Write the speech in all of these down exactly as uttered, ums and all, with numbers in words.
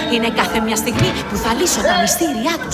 Είναι κάθε μια στιγμή που θα λύσω τα μυστήριά τους.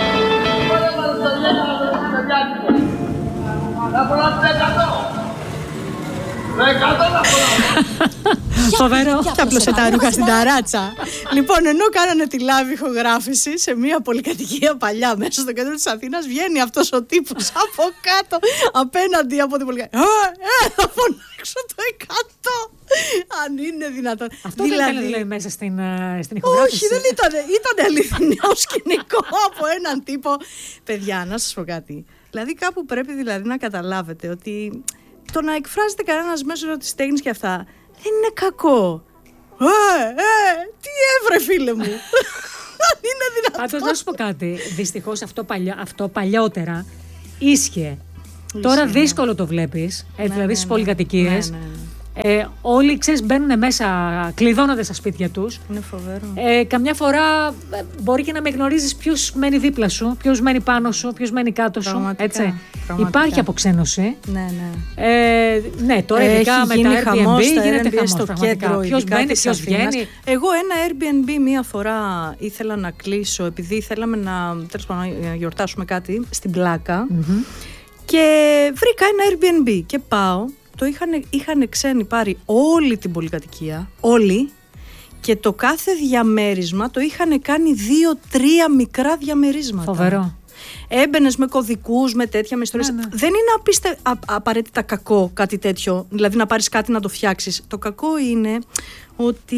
Φοβερό. Και απλώσε τα ρούχα στην ταράτσα. Λοιπόν, ενώ κάνανε τη live ηχογράφηση σε μια πολυκατοικία παλιά μέσα στο κέντρο της Αθήνας, βγαίνει αυτός ο τύπος από κάτω, απέναντι από την πολυκατοικία. Ε, ε, θα φωνάξω το εκατό. Αν είναι δυνατόν. Αυτό δηλαδή... δεν ήταν δηλαδή μέσα στην, στην ηχογράφηση. Όχι, δεν ήταν. Ήταν αληθινό σκηνικό από έναν τύπο. Παιδιά, να σας πω κάτι. Δηλαδή, κάπου πρέπει δηλαδή να καταλάβετε ότι το να εκφράζεται κανένας μέσω της τέχνης και αυτά δεν είναι κακό. Ε, ε, τι έβρε φίλε μου. Δεν είναι δυνατόν. Πάντως να σου πω κάτι. Δυστυχώς αυτό, παλιά, αυτό παλιότερα ίσχυε. Τώρα δύσκολο το βλέπεις. Ε, ναι, δηλαδή ναι, στις ναι. πολυκατοικίες. Ναι, ναι. Ε, όλοι ξέρεις μπαίνουν μέσα, κλειδώνονται στα σπίτια τους. Είναι φοβερό. Ε, καμιά φορά ε, μπορεί και να με γνωρίζεις ποιος μένει δίπλα σου, ποιος μένει πάνω σου, ποιος μένει κάτω σου. Πραγματικά, Έτσι. πραγματικά. Υπάρχει αποξένωση. Ναι, ναι. Ε, ναι, τώρα Έχει ειδικά με γίνει τα χαμός, Airbnb τα γίνεται Airbnb χαμός στο πραγματικά. κέντρο, Ποιος ειδικά μπαίνει, της ποιος Αθήνας. βγαίνει. Εγώ ένα Airbnb μία φορά ήθελα να κλείσω επειδή θέλαμε να, τέλος πάντων, να γιορτάσουμε κάτι στην Πλάκα Mm-hmm. και βρήκα ένα Airbnb και πάω. Το είχαν, είχαν ξένοι πάρει όλη την πολυκατοικία, όλοι, και το κάθε διαμέρισμα το είχαν κάνει δύο-τρία μικρά διαμερίσματα. Φοβερό. Έμπαινες με κωδικούς, με τέτοια, με ιστορίες. Ναι, ναι. Δεν είναι απίστε, α, απαραίτητα κακό κάτι τέτοιο, δηλαδή να πάρεις κάτι να το φτιάξεις. Το κακό είναι ότι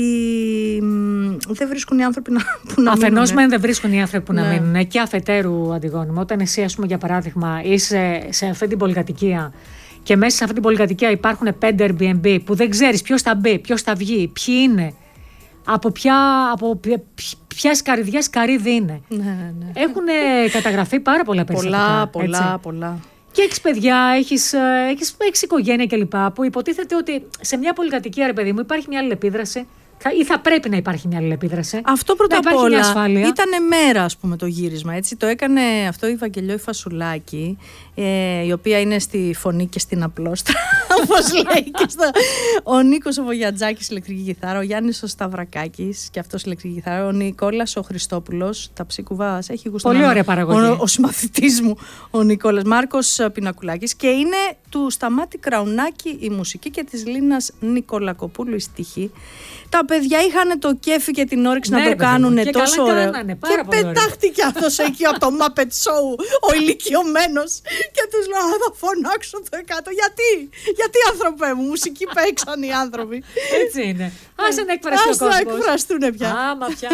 μ, δεν βρίσκουν οι άνθρωποι να, που να Αφενός μείνουν. μεν δεν βρίσκουν οι άνθρωποι που Ναι. να μείνουν και αφετέρου, Αντιγόνη μου, όταν εσύ, ας πούμε, για παράδειγμα, είσαι σε αυτή την πολυκατοικία και μέσα σε αυτή την πολυκατοικία υπάρχουν πέντε Airbnb που δεν ξέρεις ποιος θα μπει, ποιος θα βγει, ποιοι είναι, από ποια, από ποια, ποια σκαριδιά σκαρίδι είναι. Ναι, ναι. Έχουν καταγραφεί πάρα πολλά περιστατικά. Πολλά, πολλά, έτσι. πολλά. Και έχεις παιδιά, έχεις, έχεις, έχεις οικογένεια κλπ. Που υποτίθεται ότι σε μια πολυκατοικία, ρε παιδί μου, υπάρχει μια αλληλεπίδραση. Θα, ή θα πρέπει να υπάρχει μια αλληλεπίδραση. Αυτό πρώτα απ' όλα ήτανε μέρα, ας πούμε, το γύρισμα. Έτσι. Το έκανε αυτό η Βαγγελιώη Φασουλάκη, ε, η οποία είναι στη φωνή και στην απλόστρα, όπως λέει και στο... Ο Νίκος ο Βογιατζάκης, ηλεκτρική κιθάρα, ο Γιάννης ο Σταυρακάκης, και αυτός ηλεκτρική κιθάρα, ο Νικόλας ο Χριστόπουλος, τα ψικουβάς, έχει γούστο. Πολύ ωραία παραγωγή. Ο, ο συμμαθητής μου, ο Νικόλας, Μάρκος Πινακουλάκης, και είναι του Σταμάτη Κραουνάκη η μουσική και της Λίνας Νικολακοπούλου η στιχή. Τα παιδιά είχαν το κέφι και την όρεξη, ναι, να το κάνουν τόσο ωραίο. Κάνανε, και πετάχτηκε αυτός εκεί από το Muppet Show, ο ηλικιωμένος, και τους λέω: Α, θα φωνάξω το εκατό. Γιατί, γιατί άνθρωπε μου, μουσική παίξαν οι άνθρωποι. Έτσι είναι. Ας να εκφραστεί ο κόσμος. Ας να εκφραστούν πια. Άμα πια.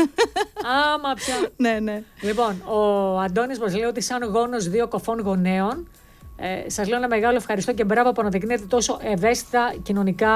Άμα πια. Ναι, ναι. Λοιπόν, ο Αντώνης μας λέει ότι σαν γόνος δύο κοφών γονέων, Ε, σας λέω ένα μεγάλο ευχαριστώ και μπράβο που αναδεικνύετε τόσο ευαίσθητα κοινωνικά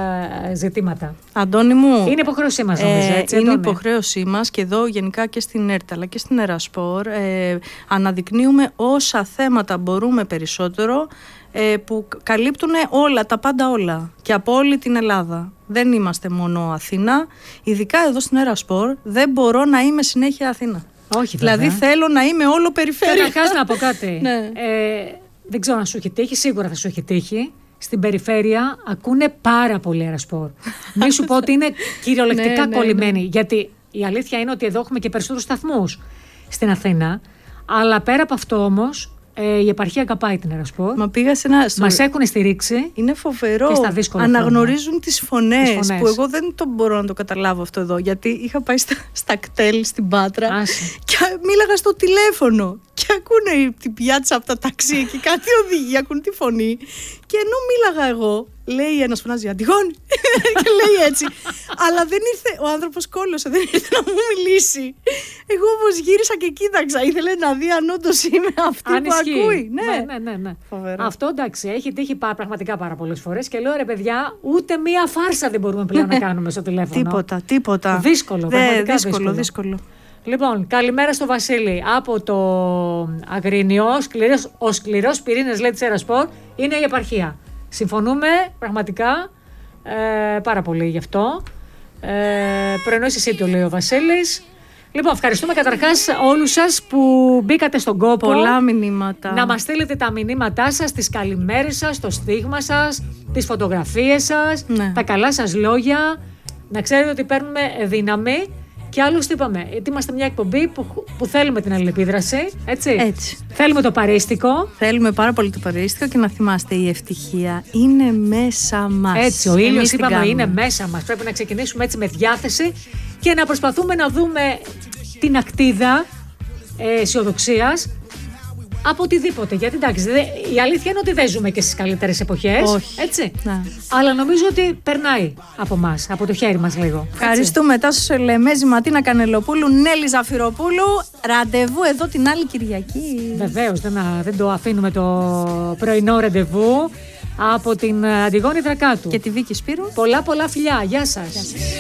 ε, ζητήματα. Αντώνη μου, είναι υποχρέωσή μας, νομίζω. Έτσι, ε, είναι Αντώνη. υποχρέωσή μας, και εδώ γενικά και στην ΕΡΤ αλλά και στην Ερασπορ ε, αναδεικνύουμε όσα θέματα μπορούμε περισσότερο, ε, που καλύπτουν όλα, τα πάντα όλα, και από όλη την Ελλάδα. Δεν είμαστε μόνο Αθήνα, ειδικά εδώ στην Ερασπορ δεν μπορώ να είμαι συνέχεια Αθήνα. Όχι, δηλαδή θέλω να είμαι όλο περιφέρεια. Καταρχάς να πω κάτι. Ναι. ε, Δεν ξέρω αν σου έχει τύχει, σίγουρα θα σου έχει τύχει. Στην περιφέρεια ακούνε πάρα πολύ Ερασπορ. Μην σου πω ότι είναι κυριολεκτικά ναι, ναι, κολλημένοι. ναι. Γιατί η αλήθεια είναι ότι εδώ έχουμε και περισσότερους σταθμούς στην Αθήνα. Αλλά πέρα από αυτό όμως, ε, η επαρχία αγαπάει την Ερασπορ. Μα πήγα σε ένα... Μας έχουν στηρίξει. Είναι φοβερό. Και στα δύσκολα αναγνωρίζουν τις φωνές, τις φωνές, που εγώ δεν το μπορώ να το καταλάβω αυτό εδώ. Γιατί είχα πάει στα, στα κτέλ στην Πάτρα. Άσε. Και μίλαγα στο τηλέφωνο. Και ακούνε την πιάτσα από τα ταξί και κάτι οδηγεί, ακούνε τη φωνή. Και ενώ μίλαγα εγώ, λέει ένας, φωνάζει Αντιγόνη, και λέει έτσι. Αλλά δεν ήρθε, ο άνθρωπος κόλλωσε, δεν ήρθε να μου μιλήσει. Εγώ όμως γύρισα και κοίταξα, ήθελε να δει αν όντως είμαι αυτή Αν που ισχύει. ακούει. Ναι, ναι, ναι, ναι. Φοβερό. Αυτό εντάξει, έχει τύχει πά- πραγματικά πάρα πολλές φορές. Και λέω ρε παιδιά, ούτε μία φάρσα δεν μπορούμε πλέον να κάνουμε στο τηλέφωνο. Τίποτα, τίποτα. Δύσκολο, Δε, πραγματικά δύσκολο, δύσκολο. δύσκολο. Λοιπόν, καλημέρα στο Βασίλη. Από το Αγρίνιο, σκληρός, ο σκληρός πυρήνας, λέει, της Ερασπορ είναι η επαρχία. Συμφωνούμε πραγματικά ε, πάρα πολύ γι' αυτό. Ε, Προεννοείς εσύ το, λέει ο Βασίλης. Λοιπόν, ευχαριστούμε καταρχάς όλους σας που μπήκατε στον κόπο. Πολλά μηνύματα. Να μας στείλετε τα μηνύματά σας, τις καλημέρες σας, το στίγμα σας, τις φωτογραφίες σας, ναι. τα καλά σας λόγια. Να ξέρετε ότι παίρνουμε δύναμη Και άλλωστε είπαμε, γιατί είμαστε μια εκπομπή που, που θέλουμε την αλληλεπίδραση. Έτσι. Έτσι. Θέλουμε το παρίστικο. Θέλουμε πάρα πολύ το παρίστικο και να θυμάστε, η ευτυχία είναι μέσα μας. Έτσι, ο ήλιος είπαμε είναι μέσα μας. Πρέπει να ξεκινήσουμε έτσι με διάθεση και να προσπαθούμε να δούμε την ακτίδα ε, αισιοδοξίας από οτιδήποτε. Γιατί εντάξει, δε, η αλήθεια είναι ότι δεν ζούμε και στις καλύτερες εποχές. Όχι. Έτσι. Να. Αλλά νομίζω ότι περνάει από μας, από το χέρι μας λίγο. Ευχαριστούμε. Τάσο Σελεμέζη, Ματίνα Κανελοπούλου, Νέλη Ζαφυροπούλου. Ραντεβού εδώ την άλλη Κυριακή. Βεβαίως, δεν, δεν το αφήνουμε το πρωινό ραντεβού από την Αντιγόνη Δρακάτου. Και τη Βίκη Σπύρου. Πολλά πολλά φιλιά. Γεια σας. Γεια σας.